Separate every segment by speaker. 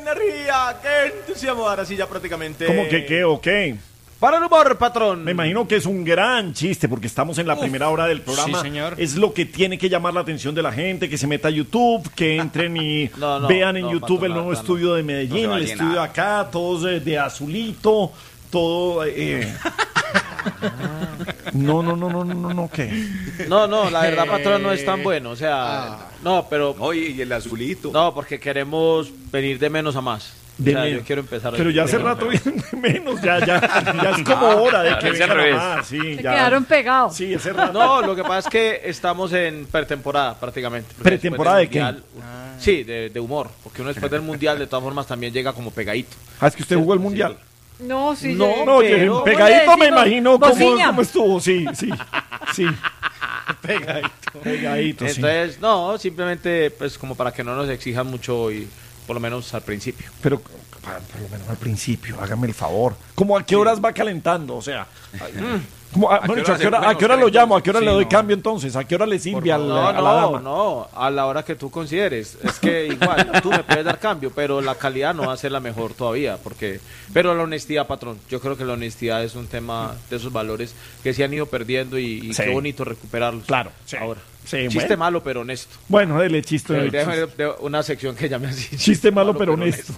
Speaker 1: energía, qué entusiasmo. Ahora sí, ya prácticamente.
Speaker 2: ¿Cómo que qué o qué?
Speaker 1: Para el humor, patrón.
Speaker 2: Me imagino que es un gran chiste porque estamos en la primera hora del programa.
Speaker 3: Sí, señor.
Speaker 2: Es lo que tiene que llamar la atención de la gente, que se meta a YouTube, que entren y vean en YouTube
Speaker 1: patrón,
Speaker 2: el nuevo
Speaker 1: no.
Speaker 2: estudio de Medellín, el estudio de acá, todos de azulito, todo... No, ¿qué?
Speaker 1: No, la verdad, patrón, no es tan bueno. O sea, no, pero.
Speaker 4: Oye, y el azulito.
Speaker 1: No, porque queremos venir de menos a más.
Speaker 2: De
Speaker 1: o sea,
Speaker 2: menos.
Speaker 1: yo quiero empezar.
Speaker 2: Pero ya hace rato vienen de menos, ya es como hora de que vengan a más. Sí,
Speaker 5: Se
Speaker 2: ya.
Speaker 5: quedaron pegados.
Speaker 2: Sí, ese rato.
Speaker 1: No, lo que pasa es que estamos en pretemporada prácticamente. Porque
Speaker 2: ¿Pretemporada
Speaker 1: después
Speaker 2: de
Speaker 1: del mundial, sí, de humor. Porque uno después del mundial, de todas formas, también llega como pegadito.
Speaker 2: Es que usted jugó el mundial.
Speaker 5: No, sí.
Speaker 1: No,
Speaker 2: No,
Speaker 1: pero-
Speaker 2: pegadito
Speaker 5: ¿cómo
Speaker 2: me
Speaker 5: le decimos?
Speaker 2: imagino
Speaker 5: Bociña.
Speaker 2: cómo estuvo, sí. Pegadito, sí.
Speaker 1: Entonces, no, simplemente, pues como para que no nos exijan mucho y por lo menos al principio.
Speaker 2: Pero por lo menos al principio, hágame el favor. ¿Cómo a qué horas va calentando? O sea, como, ¿a qué hora lo llamo? ¿A qué hora le doy cambio entonces? ¿A qué hora le sirve a la dama?
Speaker 1: No, a la hora que tú consideres. Es que igual, tú me puedes dar cambio, pero la calidad no va a ser la mejor todavía. Pero la honestidad, patrón, yo creo que la honestidad es un tema de esos valores que se han ido perdiendo y
Speaker 2: Sí.
Speaker 1: qué bonito recuperarlos.
Speaker 2: Claro, sí.
Speaker 1: Ahora.
Speaker 2: Sí,
Speaker 1: Chiste
Speaker 2: bueno.
Speaker 1: malo, pero honesto.
Speaker 2: Bueno, dele chiste.
Speaker 1: Déjame de una sección que llame así.
Speaker 2: Chiste malo, pero honesto.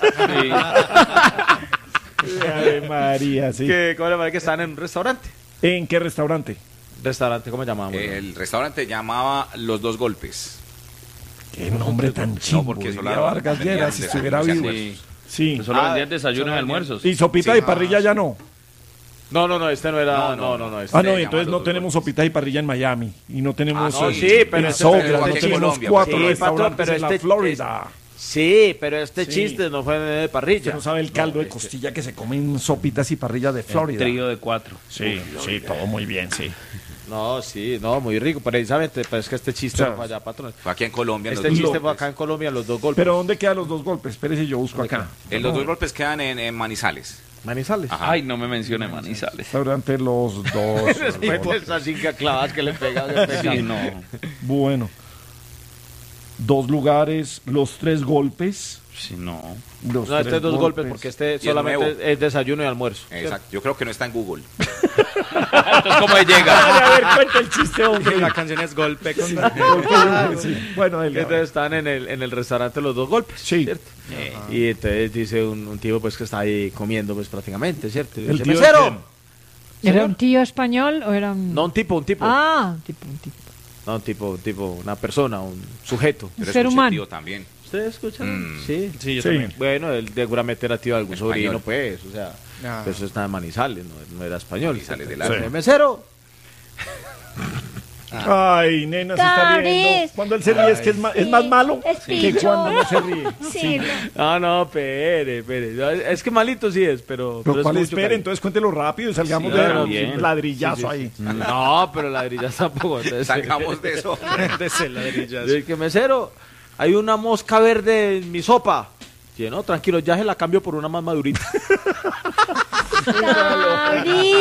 Speaker 2: Ave María, sí.
Speaker 1: ¿Cómo le parece que están en un restaurante?
Speaker 2: ¿En qué restaurante?
Speaker 1: Restaurante, ¿cómo llamamos?
Speaker 4: El restaurante llamaba Los Dos Golpes.
Speaker 2: Qué nombre tan chido.
Speaker 4: porque eso
Speaker 2: diría
Speaker 4: la-
Speaker 2: Vargas
Speaker 4: tenían
Speaker 2: Lleras, si estuviera
Speaker 4: desayunos y
Speaker 2: vivo.
Speaker 4: almuerzos.
Speaker 2: Sí.
Speaker 3: Solo vendían desayunos y almuerzos.
Speaker 2: Y sopita y parrilla ya no.
Speaker 1: No, este no era.
Speaker 4: No.
Speaker 1: Este.
Speaker 2: Ah, no,
Speaker 4: Se
Speaker 2: entonces
Speaker 4: llama
Speaker 2: no
Speaker 4: Los
Speaker 2: tenemos
Speaker 4: Dos
Speaker 2: sopita y parrilla en Miami. Y no tenemos
Speaker 1: no, sí, pero
Speaker 2: en
Speaker 1: ese-
Speaker 2: Sogra,
Speaker 4: pero
Speaker 2: no
Speaker 4: aquí en
Speaker 2: tenemos
Speaker 4: Colombia,
Speaker 2: 4
Speaker 1: sí,
Speaker 2: restaurantes
Speaker 1: patrón, pero
Speaker 2: en la
Speaker 1: este-
Speaker 2: Florida.
Speaker 1: Sí, pero este
Speaker 2: Sí.
Speaker 1: chiste no fue de parrilla.
Speaker 2: Usted no sabe el caldo de costilla que se come en sopitas y parrilla de Florida.
Speaker 3: Trío de 4.
Speaker 2: Sí, todo muy bien, sí.
Speaker 1: No, muy rico, precisamente, pero es que este chiste
Speaker 2: O sea,
Speaker 1: no fue allá, patrón.
Speaker 4: Fue aquí en Colombia.
Speaker 1: Este
Speaker 4: Los Dos
Speaker 1: chiste fue
Speaker 4: Golpes.
Speaker 1: acá en Colombia, Los Dos Golpes.
Speaker 2: Pero ¿dónde quedan los dos golpes? Espérese, yo busco acá.
Speaker 4: Los Dos Golpes quedan en Manizales.
Speaker 1: Manizales.
Speaker 4: Ajá.
Speaker 3: Ay, no me mencione Manizales.
Speaker 2: Restaurante Los Dos.
Speaker 1: Después de esas 5 clavadas que le pegan.
Speaker 3: Sí, no.
Speaker 2: Bueno. 2 lugares, los 3 golpes.
Speaker 3: Sí, no.
Speaker 2: Los
Speaker 1: No, este
Speaker 2: 3
Speaker 1: es 2 golpes porque este
Speaker 4: es
Speaker 1: solamente
Speaker 4: nuevo.
Speaker 1: es desayuno y almuerzo.
Speaker 4: Exacto. Yo creo que no está en Google.
Speaker 3: Entonces, ¿cómo llega?
Speaker 2: A ver, cuenta el chiste, hombre.
Speaker 1: La canción es golpe con
Speaker 2: Sí. Bueno, él
Speaker 1: Entonces están en el restaurante Los Dos Golpes,
Speaker 2: Sí.
Speaker 1: ¿cierto? Y entonces dice un tipo pues que está ahí comiendo pues prácticamente, ¿cierto? Y
Speaker 2: El
Speaker 1: dice,
Speaker 2: tío de
Speaker 1: ¡mesero!
Speaker 5: ¿Era un tío español o era un...?
Speaker 1: No, un tipo.
Speaker 5: Ah, un tipo.
Speaker 1: No, un tipo, una persona, un sujeto.
Speaker 5: Un
Speaker 4: Yo
Speaker 5: ser
Speaker 4: escuché
Speaker 5: humano.
Speaker 4: tío también.
Speaker 1: ¿Ustedes escuchan? Sí.
Speaker 3: Sí, yo
Speaker 2: Sí.
Speaker 3: también.
Speaker 1: Bueno, él seguramente era tío de algún
Speaker 4: Español.
Speaker 1: sobrino, pues, o sea, pues eso está en Manizales, no era español.
Speaker 4: Manizales del
Speaker 1: Entonces,
Speaker 4: Alto.
Speaker 1: ¡mesero!
Speaker 2: Ay, nena, se está riendo. Cuando él se ríe es que es más malo que cuando no se ríe.
Speaker 5: Sí.
Speaker 1: No, espere. Es que malito sí es, pero
Speaker 2: Pero
Speaker 1: es
Speaker 2: ¿cuál
Speaker 1: mucho
Speaker 2: espere?
Speaker 1: cariño.
Speaker 2: Entonces cuéntelo rápido y salgamos
Speaker 1: Sí,
Speaker 2: de
Speaker 1: claro,
Speaker 3: bien.
Speaker 2: ladrillazo ahí.
Speaker 1: No, pero ladrillas tampoco. Entonces,
Speaker 4: Salgamos de eso.
Speaker 1: Yo dije, mesero, hay una mosca verde en mi sopa. Y yo, no, tranquilo, ya se la cambio por una más madurita.
Speaker 5: Gabriel.